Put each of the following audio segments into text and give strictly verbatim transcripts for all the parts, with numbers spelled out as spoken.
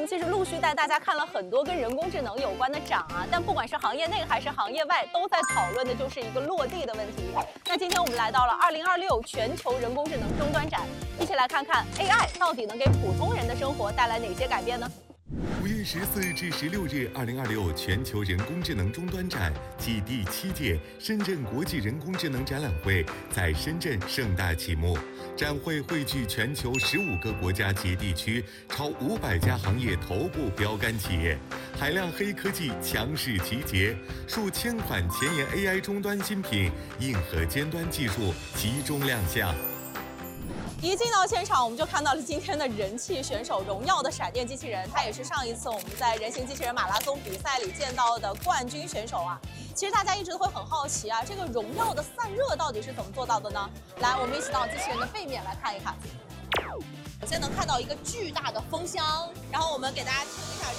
们其实陆续带大家看了很多跟人工智能有关的展啊，但不管是行业内还是行业外，都在讨论的就是一个落地的问题。那今天我们来到了二零二六全球人工智能终端展，一起来看看 A I 到底能给普通人的生活带来哪些改变呢？ 五月十四至十六日，二零二六全球人工智能终端展暨第七届深圳国际人工智能展览会在深圳盛大启幕。展会汇聚全球十五个国家及地区超五百家行业头部标杆企业，海量黑科技强势集结，数千款前沿 A I 终端新品、硬核尖端技术集中亮相。 一进到现场，我们就看到了今天的人气选手荣耀的闪电机器人，它也是上一次我们在人形机器人马拉松比赛里见到的冠军选手啊。其实大家一直都会很好奇啊，这个荣耀的散热到底是怎么做到的呢？来，我们一起到机器人的背面来看一看。首先能看到一个巨大的风箱，然后我们给大家听一下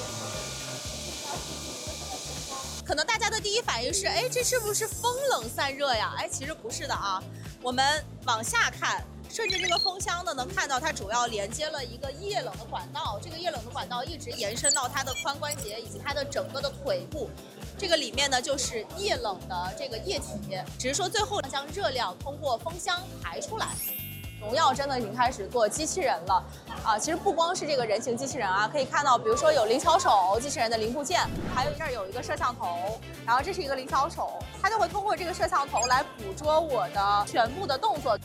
这。可能大家的第一反应是，哎，这是不是风冷散热呀？哎，其实不是的啊。我们往下看。顺着这个风箱呢，能看到它主要连接了一个液冷的管道，这个液冷的管道一直延伸到它的髋关节以及它的整个的腿部。这个里面呢就是液冷的这个液体，只是说最后将热量通过风箱排出来。荣耀真的已经开始做机器人了啊！其实不光是这个人形机器人啊，可以看到，比如说有灵巧手机器人的零部件，还有这儿有一个摄像头，然后这是一个灵巧手，它就会通过这个摄像头来捕捉我的全部的动作。